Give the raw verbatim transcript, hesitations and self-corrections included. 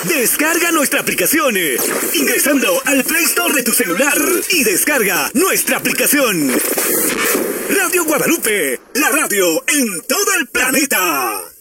Descarga nuestra aplicación ingresando al Play Store de tu celular y descarga nuestra aplicación. Radio Guadalupe, la radio en todo el planeta.